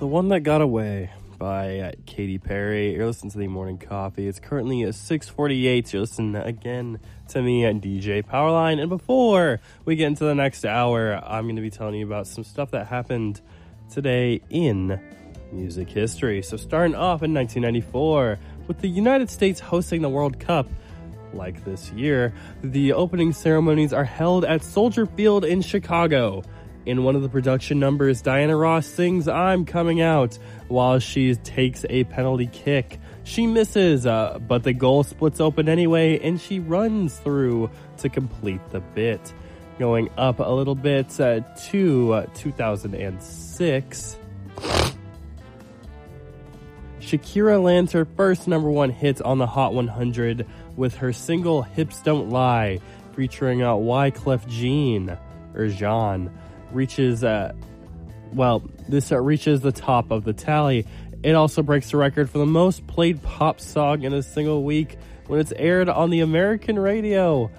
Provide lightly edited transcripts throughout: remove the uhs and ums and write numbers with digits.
The One That Got Away by Katy Perry. You're listening to the Morning Coffee. It's currently 6:48. You're listening again to me at DJ Powerline. And before we get into the next hour, I'm going to be telling you about some stuff that happened today in music history. So starting off in 1994, with the United States hosting the World Cup, like this year, the opening ceremonies are held at Soldier Field in Chicago. In one of the production numbers, Diana Ross sings "I'm Coming Out" while she takes a penalty kick. She misses, but the goal splits open anyway, and she runs through to complete the bit. Going up a little bit to 2006, Shakira lands her first #1 hit on the Hot 100 with her single "Hips Don't Lie," featuring Wyclef Jean, reaches reaches the top of the tally. It also breaks the record for the most played pop song in a single week when it's aired on the American radio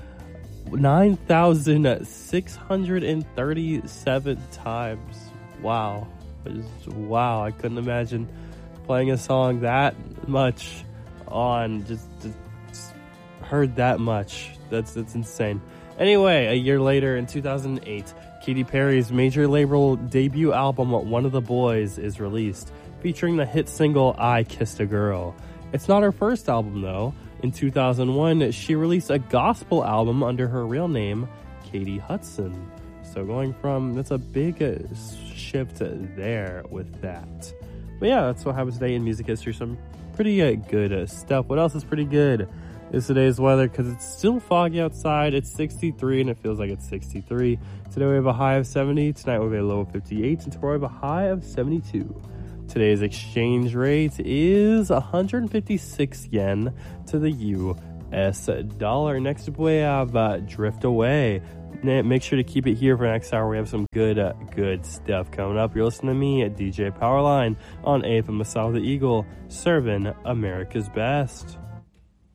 9,637 times. Wow, I couldn't imagine playing a song that much on just heard that much. That's insane. Anyway, a year later in 2008, Katy Perry's major label debut album, One of the Boys, is released, featuring the hit single "I Kissed a Girl." It's not her first album, though. In 2001, she released a gospel album under her real name, Katie Hudson. So that's a big shift there with that. But yeah, that's what happened today in music history. Some pretty good stuff. What else is pretty good is today's weather, because it's still foggy outside. It's 63 and it feels like it's 63. Today we have a high of 70. Tonight we have a low of 58. And tomorrow we have a high of 72. Today's exchange rate is 156 yen to the US dollar. Next up we have Drift Away. Make sure to keep it here for next hour. We have some good stuff coming up. You're listening to me at DJ Powerline on AFM Masala the Eagle, serving America's best.